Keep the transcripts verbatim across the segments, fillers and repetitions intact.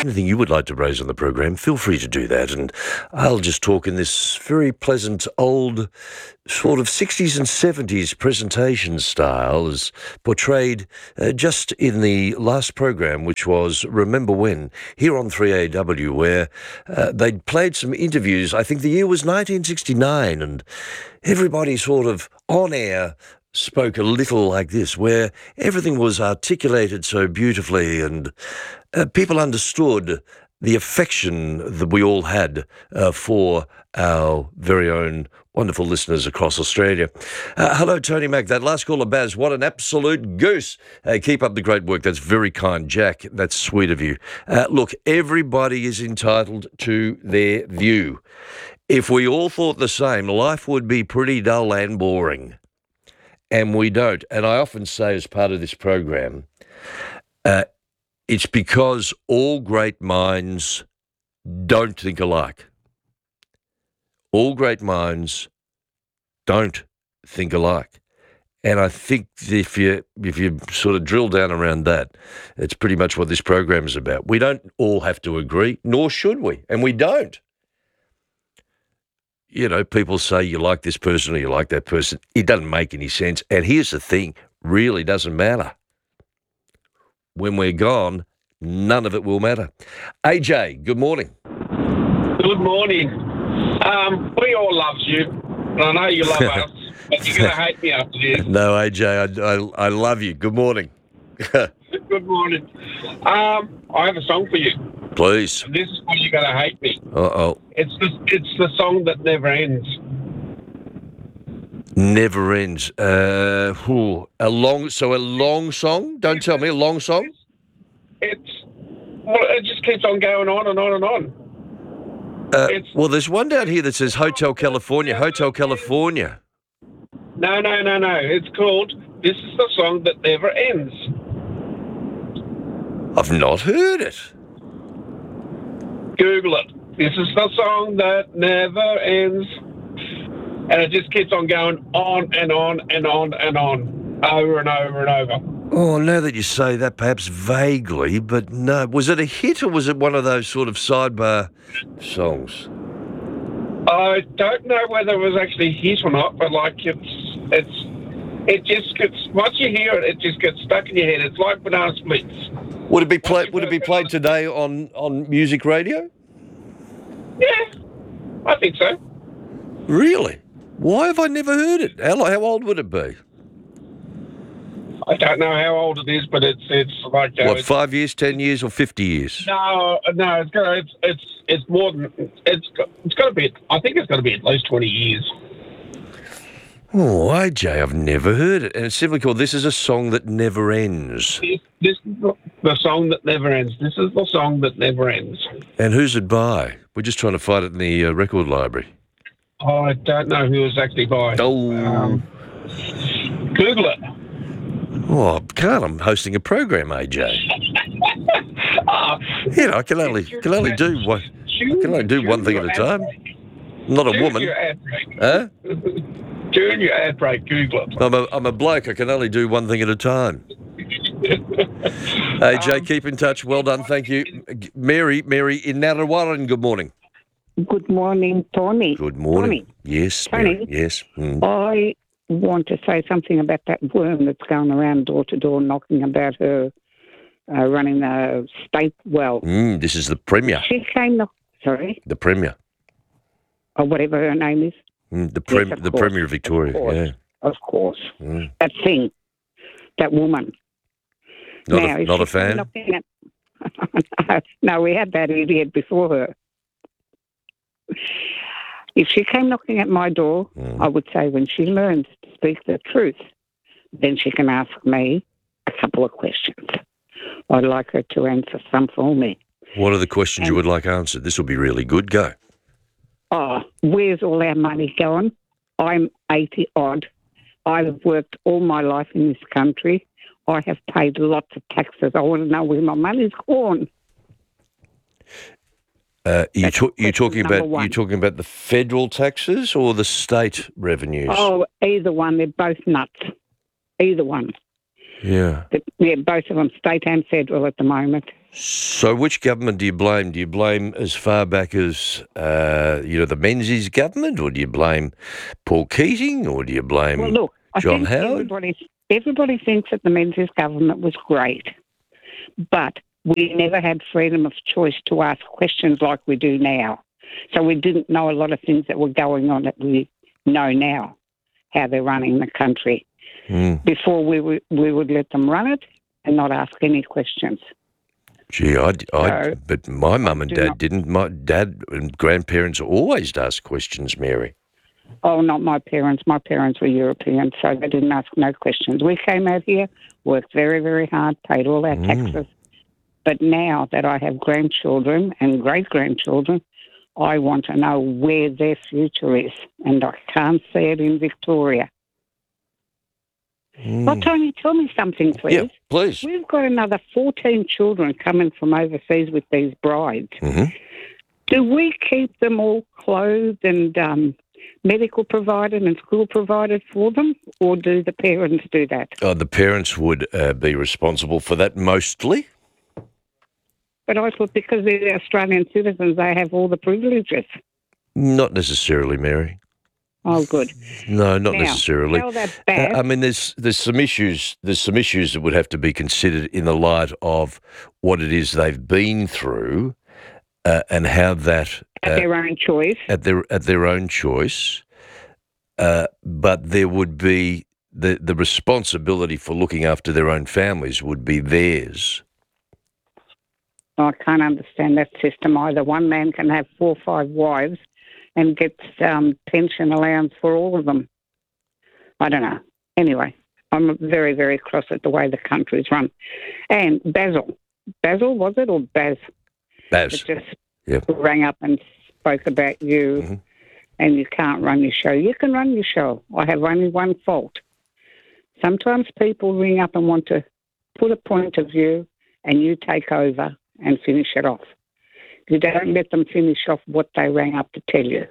anything you would like to raise on the program, feel free to do that. And I'll just talk in this very pleasant old sort of sixties and seventies presentation style as portrayed uh, just in the last program, which was Remember When, here on three A W, where uh, they'd played some interviews. I think the year was nineteen sixty-nine, and everybody sort of on air spoke a little like this, where everything was articulated so beautifully and uh, people understood the affection that we all had uh, for our very own wonderful listeners across Australia. Uh, hello, Tony Mack. That last caller, Baz, what an absolute goose. Uh, keep up the great work. That's very kind, Jack. That's sweet of you. Uh, look, everybody is entitled to their view. If we all thought the same, life would be pretty dull and boring. And we don't. And I often say as part of this program, uh, it's because all great minds don't think alike. All great minds don't think alike. And I think if you if you sort of drill down around that, it's pretty much what this program is about. We don't all have to agree, nor should we, and we don't. You know, people say you like this person or you like that person. It doesn't make any sense. And here's the thing, really doesn't matter. When we're gone, none of it will matter. A J, good morning. Good morning. Um, we all loves you. And I know you love us, but you're going to hate me after this. No, A J, I, I, I love you. Good morning. Good morning. Um, I have a song for you. Please. And this is why you're going to hate me. Uh-oh. It's the, it's the song that never ends. Never ends. Uh, whew, a long, so a long song? Don't tell me, a long song? It's, well, it just keeps on going on and on and on. Uh, well, there's one down here that says Hotel California, Hotel California. No, no, no, no. It's called This Is the Song That Never Ends. I've not heard it. Google it. This is the song that never ends. And it just keeps on going on and on and on and on, over and over and over. Oh, now that you say that, perhaps vaguely, but no. Was it a hit or was it one of those sort of sidebar songs? I don't know whether it was actually a hit or not, but like it's, it's, it just gets, once you hear it, it just gets stuck in your head. It's like Banana Splits. Would it be played? Would it be played today on, on music radio? Yeah, I think so. Really? Why have I never heard it? How, how old would it be? I don't know how old it is, but it's it's like uh, what, it's, five years, ten years, or fifty years? No, no, it's gonna, it's it's it's more than it's it's got to be. I think it's got to be at least twenty years. Oh, A J, I've never heard it, and it's simply called "This Is a Song That Never Ends." This, this is the, the song that never ends. This is the song that never ends. And who's it by? We're just trying to find it in the uh, record library. I don't know who it's actually by. Oh, um, Google it. Oh, I can't. I'm hosting a program, A J. uh, you know, I can only can only do one. I can only do one thing at a time. I'm not a woman. Your ad break. Huh? During your ad break, Google it. I'm a I'm a bloke. I can only do one thing at a time. A J, um, keep in touch. Well done. Thank you. Mary, Mary in Narrawarren, good morning. Good morning, Tony. Good morning. Tony. Yes, Tony. Mary, yes. Mm. I want to say something about that worm that's going around door to door knocking about her uh, running the state well. Mm, this is the Premier. She came, knock- sorry? The Premier. Or whatever her name is. Mm, the prem- yes, the course. Premier of Victoria, of yeah. Of course. Mm. That thing, that woman. Not now, a, not a fan? At, no, we had that idiot before her. If she came knocking at my door, mm. I would say when she learns to speak the truth, then she can ask me a couple of questions. I'd like her to answer some for me. What are the questions and, you would like answered? This will be really good. Go. Oh, where's all our money going? I'm eighty odd. I've worked all my life in this country. I have paid lots of taxes. I want to know where my money's gone. Uh, you to, you talking about you talking about the federal taxes or the state revenues? Oh, either one. They're both nuts. Either one. Yeah. But, yeah, both of them, state and federal at the moment. So which government do you blame? Do you blame as far back as, uh, you know, the Menzies government, or do you blame Paul Keating, or do you blame Well, look, I John think Howard? everybody, everybody thinks that the Menzies government was great, but we never had freedom of choice to ask questions like we do now. So we didn't know a lot of things that were going on that we know now, how they're running the country. Mm. Before we would, we would let them run it and not ask any questions. Gee, I, I, So, but my mum and do dad not- didn't. My dad and grandparents always asked questions, Mary. Oh, not my parents. My parents were European, so they didn't ask no questions. We came out here, worked very, very hard, paid all our Mm. taxes. But now that I have grandchildren and great-grandchildren, I want to know where their future is, and I can't see it in Victoria. Mm. Well, Tony, tell me something, please. Yeah, please. We've got another fourteen children coming from overseas with these brides. hmm Do we keep them all clothed and um, medical provided and school provided for them, or do the parents do that? Oh, the parents would uh, be responsible for that mostly. But I thought because they're Australian citizens, they have all the privileges. Not necessarily, Mary. Oh, good. No, not Now, necessarily. tell that Uh, back. I mean, there's there's some issues. There's some issues that would have to be considered in the light of what it is they've been through, uh, and how that at uh, their own choice. at their at their own choice. Uh, but there would be the the responsibility for looking after their own families would be theirs. I can't understand that system either. One man can have four or five wives and gets um, pension allowance for all of them. I don't know. Anyway, I'm very, very cross at the way the country's run. And Basil, Basil was it, or Baz? Baz, That just yeah. rang up and spoke about you, Mhm. and you can't run your show. You can run your show. I have only one fault. Sometimes people ring up and want to put a point of view, and you take over and finish it off. You don't let them finish off what they rang up to tell you.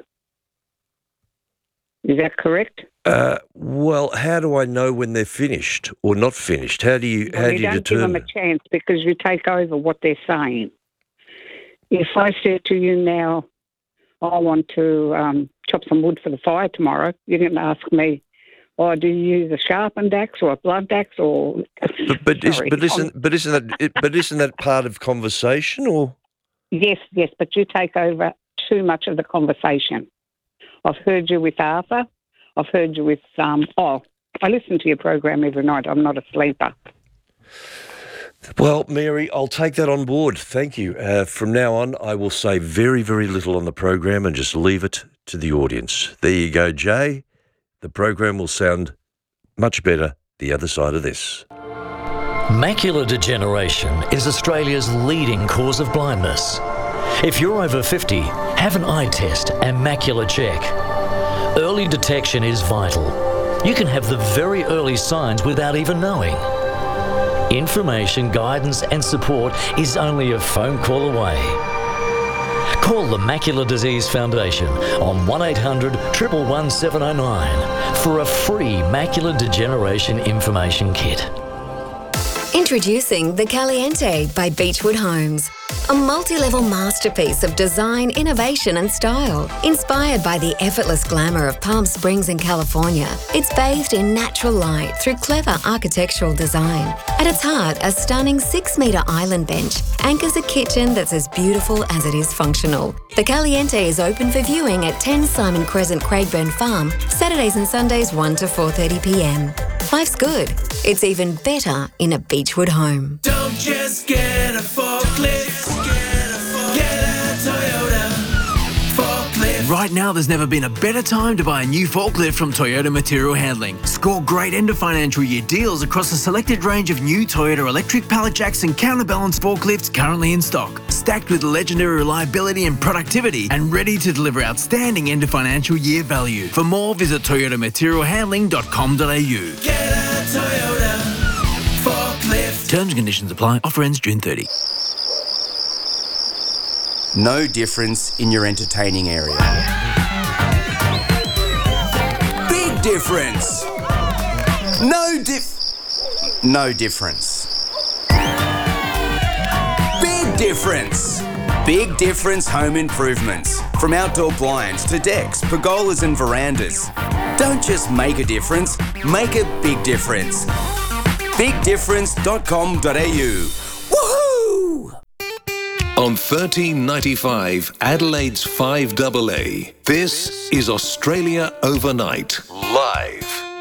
Is that correct? Uh, well, how do I know when they're finished or not finished? How do you Well, how you do you don't give them determine? a chance because you take over what they're saying. If I said to you now, I want to um, chop some wood for the fire tomorrow, you're going to ask me, oh, do you use a sharpened axe or a blunt axe or? But but, is, Sorry, but I'm- isn't but isn't that it, but isn't that part of conversation or? Yes, yes, but you take over too much of the conversation. I've heard you with Arthur. I've heard you with, um, oh, I listen to your program every night. I'm not a sleeper. Well, Mary, I'll take that on board. Thank you. Uh, from now on, I will say very, very little on the program and just leave it to the audience. There you go, Jay. The program will sound much better the other side of this. Macular degeneration is Australia's leading cause of blindness. If you're over fifty, have an eye test and macular check. Early detection is vital. You can have the very early signs without even knowing. Information, guidance and support is only a phone call away. Call the Macular Disease Foundation on one eight hundred, one one one, seven oh nine for a free macular degeneration information kit. Introducing the Caliente by Beechwood Homes. A multi-level masterpiece of design, innovation and style. Inspired by the effortless glamour of Palm Springs in California, it's bathed in natural light through clever architectural design. At its heart, a stunning six-metre island bench anchors a kitchen that's as beautiful as it is functional. The Caliente is open for viewing at ten Simon Crescent, Craigburn Farm, Saturdays and Sundays one to four thirty p m. Life's good. It's even better in a Beechwood home. Don't just get a forklift, get a Toyota forklift. Right now, there's never been a better time to buy a new forklift from Toyota Material Handling. Score great end of financial year deals across a selected range of new Toyota electric pallet jacks and counterbalance forklifts currently in stock. Stacked with legendary reliability and productivity and ready to deliver outstanding end of financial year value. For more, visit toyota material handling dot com dot a u. Get a Toyota forklift. Terms and conditions apply. Offer ends June thirtieth. No difference in your entertaining area. Big difference. No diff... no difference. Big difference! Big Difference Home Improvements. From outdoor blinds to decks, pergolas and verandas. Don't just make a difference, make a big difference. big difference dot com dot a u. Woohoo! On thirteen ninety-five, Adelaide's five A A, this is Australia Overnight, live.